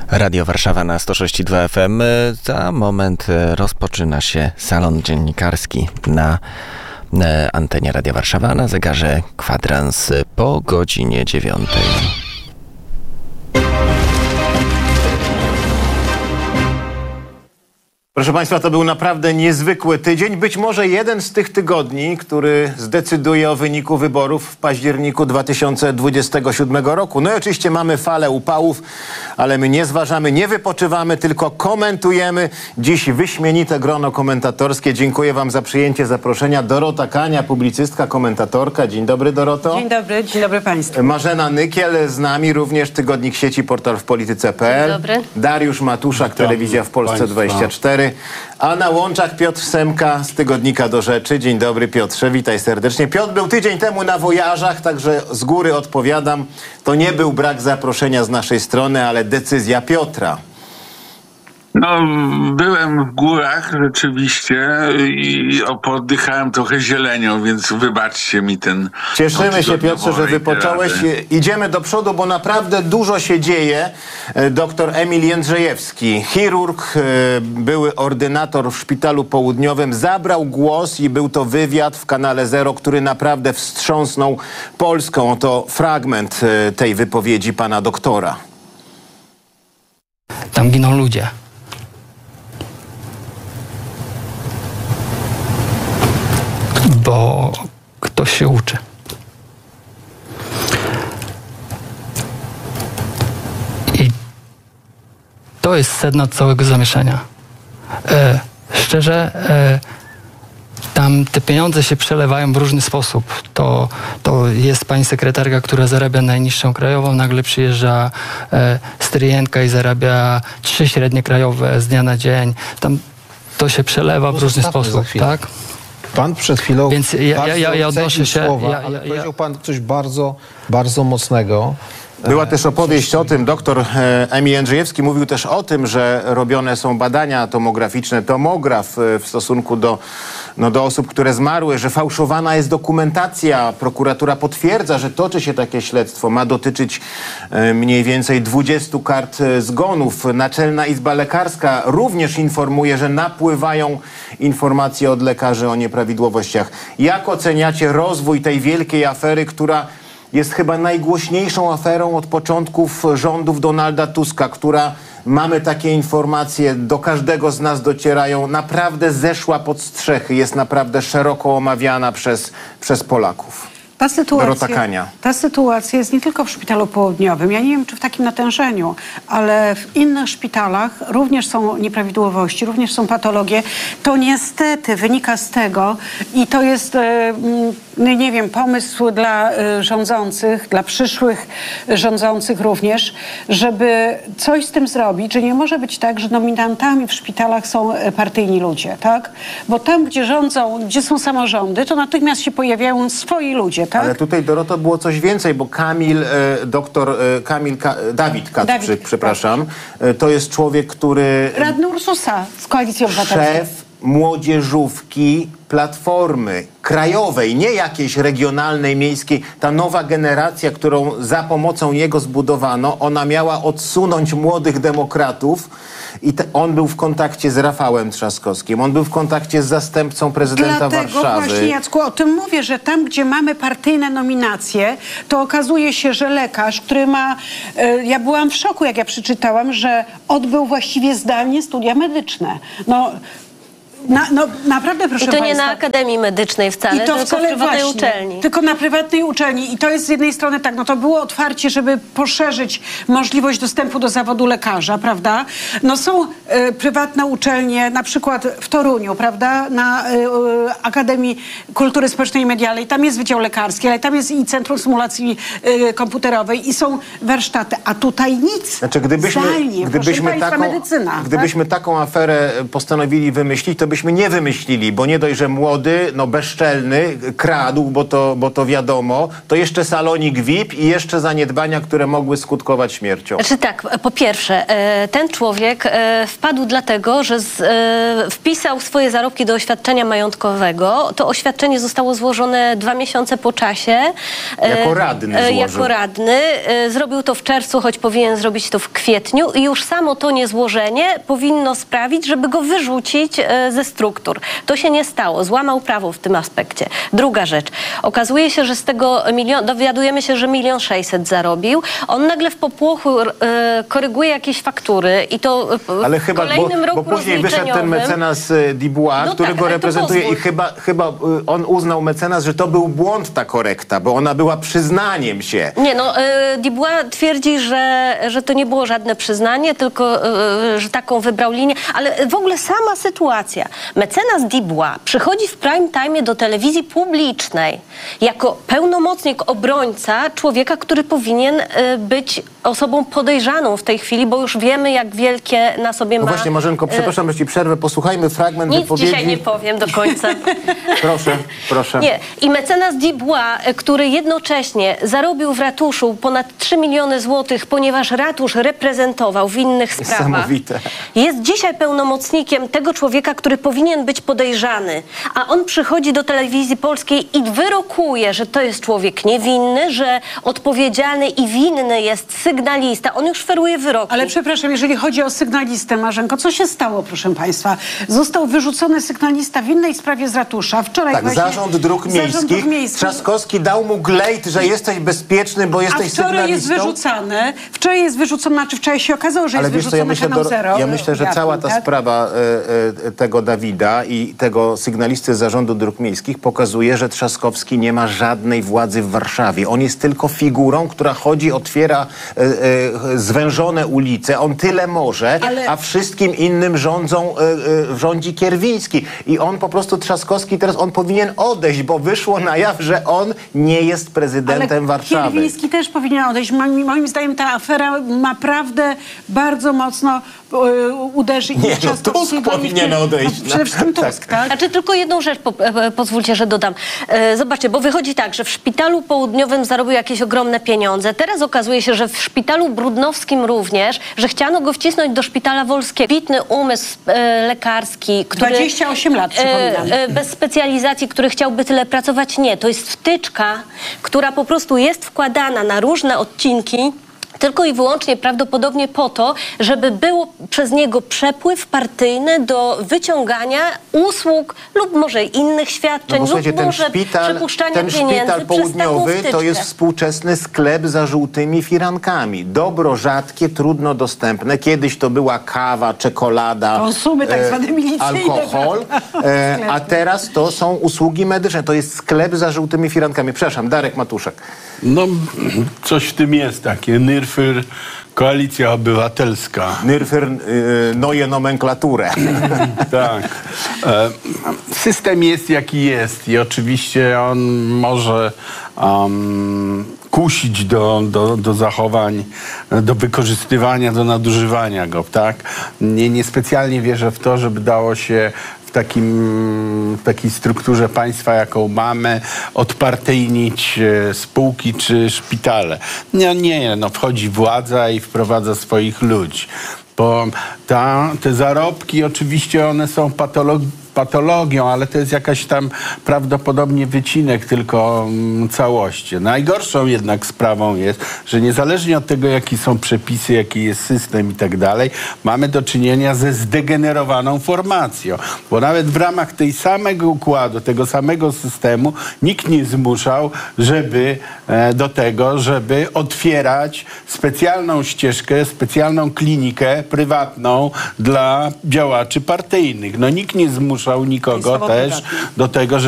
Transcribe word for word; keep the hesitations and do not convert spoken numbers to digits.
Radio Warszawa na sto sześć i dwa F M. Za moment rozpoczyna się salon dziennikarski na antenie Radia Warszawa. Na zegarze kwadrans po godzinie dziewiątej. Proszę Państwa, to był naprawdę niezwykły tydzień. Być może jeden z tych tygodni, który zdecyduje o wyniku wyborów w październiku dwa tysiące dwudziestego siódmego roku. No i oczywiście mamy falę upałów, ale my nie zważamy, nie wypoczywamy, tylko komentujemy. Dziś wyśmienite grono komentatorskie. Dziękuję Wam za przyjęcie zaproszenia. Dorota Kania, publicystka, komentatorka. Dzień dobry, Doroto. Dzień dobry, dzień dobry Państwu. Marzena Nykiel z nami, również Tygodnik Sieci, portal w polityce kropka p l. Dzień dobry. Dariusz Matuszak, Telewizja w Polsce dwadzieścia cztery. A na łączach Piotr Semka z Tygodnika Do Rzeczy. Dzień dobry, Piotrze, witaj serdecznie. Piotr był tydzień temu na wojażach, także z góry odpowiadam. To nie był brak zaproszenia z naszej strony, ale decyzja Piotra. No, byłem w górach rzeczywiście i poddychałem trochę zielenią, więc wybaczcie mi ten... Cieszymy się, Piotrze, że wypocząłeś. Idziemy do przodu, bo naprawdę dużo się dzieje. Doktor Emil Jędrzejewski, chirurg, były ordynator w Szpitalu Południowym, zabrał głos i był to wywiad w kanale Zero, który naprawdę wstrząsnął Polską. Oto fragment tej wypowiedzi pana doktora. Tam giną ludzie. Bo ktoś się uczy. I to jest sedno całego zamieszania. E, szczerze, e, tam te pieniądze się przelewają w różny sposób. To, to jest pani sekretarka, która zarabia najniższą krajową, nagle przyjeżdża e, stryjenka i zarabia trzy średnie krajowe z dnia na dzień. Tam to się przelewa w różny sposób, tak? Pan przed chwilą Więc ja, ja, ja, ja odnoszę się, słowa, ja, ja, ale ja, powiedział pan coś bardzo, bardzo mocnego. Była też opowieść o tym, doktor Emil Jędrzejewski mówił też o tym, że robione są badania tomograficzne, tomograf w stosunku do, no, do osób, które zmarły, że fałszowana jest dokumentacja. Prokuratura potwierdza, że toczy się takie śledztwo. Ma dotyczyć mniej więcej dwudziestu kart zgonów. Naczelna Izba Lekarska również informuje, że napływają informacje od lekarzy o nieprawidłowościach. Jak oceniacie rozwój tej wielkiej afery, która jest chyba najgłośniejszą aferą od początków rządów Donalda Tuska, która, mamy takie informacje, do każdego z nas docierają, naprawdę zeszła pod strzechy, jest naprawdę szeroko omawiana przez, przez Polaków. Ta sytuacja, ta sytuacja jest nie tylko w Szpitalu Południowym. Ja nie wiem, czy w takim natężeniu, ale w innych szpitalach również są nieprawidłowości, również są patologie. To niestety wynika z tego i to jest, nie wiem, pomysł dla rządzących, dla przyszłych rządzących również, żeby coś z tym zrobić, że nie może być tak, że nominantami w szpitalach są partyjni ludzie, tak? Bo tam, gdzie rządzą, gdzie są samorządy, to natychmiast się pojawiają swoi ludzie. Tak? Ale tutaj, Doroto, było coś więcej, bo Kamil, e, doktor e, Kamil, Ka, Dawid Katprzyk, Dawid, przepraszam, e, to jest człowiek, który... Radny Ursusa z Koalicji Obywatelskiej. Szef młodzieżówki Platformy krajowej, nie jakiejś regionalnej, miejskiej. Ta nowa generacja, którą za pomocą jego zbudowano, ona miała odsunąć młodych demokratów i te, on był w kontakcie z Rafałem Trzaskowskim, on był w kontakcie z zastępcą prezydenta Dlatego Warszawy. Dlatego właśnie, Jacku, o tym mówię, że tam, gdzie mamy partyjne nominacje, to okazuje się, że lekarz, który ma... Y, ja byłam w szoku, jak ja przeczytałam, że odbył właściwie zdalnie studia medyczne. No... Na, no, naprawdę, proszę I to nie Państwa, na Akademii Medycznej wcale, i to tylko wcale w prywatnej właśnie, uczelni. Tylko na prywatnej uczelni. I to jest z jednej strony tak, no to było otwarcie, żeby poszerzyć możliwość dostępu do zawodu lekarza, prawda? No są y, prywatne uczelnie, na przykład w Toruniu, prawda? Na y, y, Akademii Kultury Społecznej i Medialnej. Tam jest Wydział Lekarski, ale tam jest i Centrum Symulacji y, Komputerowej i są warsztaty. A tutaj nic. Znaczy, gdybyśmy, Zdalnie, gdybyśmy, proszę Państwa, taką, medycyna. gdybyśmy tak? taką aferę postanowili wymyślić, to byśmy nie wymyślili, bo nie dość, że młody, no bezczelny, kradł, bo to, bo to wiadomo, to jeszcze salonik V I P i jeszcze zaniedbania, które mogły skutkować śmiercią. Znaczy tak, po pierwsze, ten człowiek wpadł dlatego, że z, wpisał swoje zarobki do oświadczenia majątkowego. To oświadczenie zostało złożone dwa miesiące po czasie. Jako radny złożył. Jako radny. Zrobił to w czerwcu, choć powinien zrobić to w kwietniu i już samo to niezłożenie powinno sprawić, żeby go wyrzucić ze struktur. To się nie stało. Złamał prawo w tym aspekcie. Druga rzecz. Okazuje się, że z tego milion, dowiadujemy się, że milion sześćset zarobił. On nagle w popłochu e, koryguje jakieś faktury i to ale w chyba, kolejnym bo, roku bo później wyszedł ten mecenas Dubois, no który tak, go ale to reprezentuje pozwól. i chyba, chyba on uznał mecenas, że to był błąd ta korekta, bo ona była przyznaniem się. Nie, no e, Dubois twierdzi, że, że to nie było żadne przyznanie, tylko e, że taką wybrał linię, ale w ogóle sama sytuacja. Mecenas Dubois przychodzi w prime time do telewizji publicznej jako pełnomocnik, obrońca człowieka, który powinien e, być osobą podejrzaną w tej chwili, bo już wiemy, jak wielkie na sobie no ma... Właśnie, Marzenko, przepraszam, że ci przerwę. Posłuchajmy fragment Nic wypowiedzi. dzisiaj nie powiem do końca. Proszę, proszę. Nie. I mecenas Dubois, który jednocześnie zarobił w ratuszu ponad trzy miliony złotych, ponieważ ratusz reprezentował w innych sprawach. Niesamowite. Jest dzisiaj pełnomocnikiem tego człowieka, który powinien być podejrzany. A on przychodzi do telewizji polskiej i wyrokuje, że to jest człowiek niewinny, że odpowiedzialny i winny jest sygnalista. On już feruje wyroki. Ale przepraszam, jeżeli chodzi o sygnalistę, Marzenko, co się stało, proszę państwa? Został wyrzucony sygnalista w innej sprawie z ratusza. Wczoraj Tak, właśnie... Zarząd Dróg Miejskich. Zarząd Dróg Miejskich. Trzaskowski dał mu glejt, że jesteś bezpieczny, bo jesteś A wczoraj sygnalistą. jest wyrzucany. Wczoraj jest wyrzucony, znaczy wczoraj się okazało, że Ale jest wiesz co, ja wyrzucony myślę, kanał do, Zero. ja myślę, że cała ta tak? sprawa e, e, tego Dawida i tego sygnalisty z Zarządu Dróg Miejskich pokazuje, że Trzaskowski nie ma żadnej władzy w Warszawie. On jest tylko figurą, która chodzi, otwiera e, e, zwężone ulice. On tyle może, Ale... a wszystkim innym rządzą, e, e, rządzi Kierwiński. I on po prostu, Trzaskowski teraz, on powinien odejść, bo wyszło na jaw, że on nie jest prezydentem Ale Warszawy. Kierwiński też powinien odejść. Moim, moim zdaniem ta afera naprawdę bardzo mocno e, uderzy. Nie, no Tusk powinien odejść. No, przede wszystkim Tak. Tusk, tak? Znaczy tylko jedną rzecz po, e, pozwólcie, że dodam. E, zobaczcie, bo wychodzi tak, że w szpitalu południowym zarobił jakieś ogromne pieniądze. Teraz okazuje się, że w szpitalu brudnowskim również, że chciano go wcisnąć do szpitala wolskiego. Bitny umysł e, lekarski, który... dwadzieścia osiem lat, przypominam. E, e, bez specjalizacji, który chciałby tyle pracować. Nie, to jest wtyczka, która po prostu jest wkładana na różne odcinki, tylko i wyłącznie prawdopodobnie po to, żeby był przez niego przepływ partyjny do wyciągania usług lub może innych świadczeń, No bo, lub ten może szpital, przepuszczania ten pieniędzy szpital przez taką południowy wtyczkę. to jest współczesny sklep za żółtymi firankami. Dobro rzadkie, trudno dostępne. Kiedyś to była kawa, czekolada, Konsumy tak zwane milicyjne, alkohol, e, a teraz to są usługi medyczne. To jest sklep za żółtymi firankami. Przepraszam, Darek Matuszek. No, coś w tym jest takie. Nyrfyr, Koalicja Obywatelska. Nyrfyr, y, neue nomenklaturę. Tak. E, system jest jaki jest i oczywiście on może um, kusić do, do, do zachowań, do wykorzystywania, do nadużywania go, tak? Nie, niespecjalnie wierzę w to, żeby dało się w takim, w takiej strukturze państwa, jaką mamy, odpartyjnić spółki czy szpitale. No nie, no wchodzi władza i wprowadza swoich ludzi. Bo ta, te zarobki oczywiście one są patolog patologią, ale to jest jakaś tam prawdopodobnie wycinek tylko mm, całości. Najgorszą jednak sprawą jest, że niezależnie od tego, jakie są przepisy, jaki jest system i tak dalej, mamy do czynienia ze zdegenerowaną formacją. Bo nawet w ramach tej samego układu, tego samego systemu nikt nie zmuszał, żeby e, do tego, żeby otwierać specjalną ścieżkę, specjalną klinikę prywatną dla działaczy partyjnych. No nikt nie zmuszał nikogo też do tego, że